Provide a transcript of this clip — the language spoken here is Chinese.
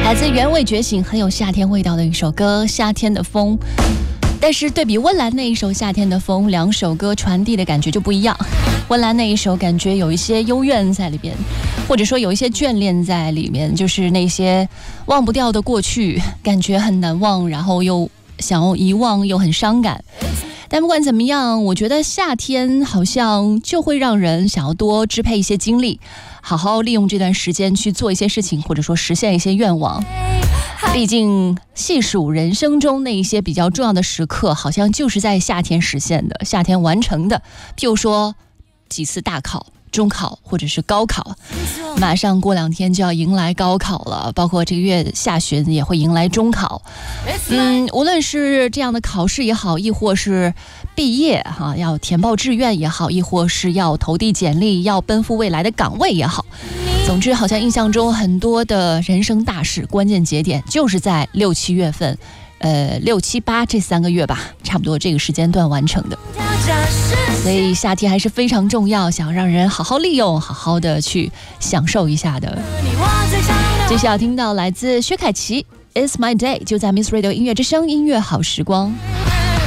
来自原味觉醒，很有夏天味道的一首歌《夏天的风》。但是对比温岚那一首《夏天的风》，两首歌传递的感觉就不一样。温岚那一首感觉有一些幽怨在里边，或者说有一些眷恋在里面，就是那些忘不掉的过去，感觉很难忘，然后又想要遗忘，又很伤感。但不管怎么样，我觉得夏天好像就会让人想要多支配一些精力，好好利用这段时间去做一些事情，或者说实现一些愿望。毕竟细数人生中那一些比较重要的时刻，好像就是在夏天实现的，夏天完成的。譬如说几次大考、中考或者是高考，马上过2天就要迎来高考了，包括这个月下旬也会迎来中考。无论是这样的考试也好，亦或是毕业要填报志愿也好，亦或是要投递简历，要奔赴未来的岗位也好，总之好像印象中很多的人生大事关键节点就是在6、7月份6、7、8这3个月吧，差不多这个时间段完成的。所以夏天还是非常重要，想让人好好利用，好好的去享受一下的。接下来听到来自薛凯琪 It's My Day， 就在 Miss Radio 音乐之声音乐好时光。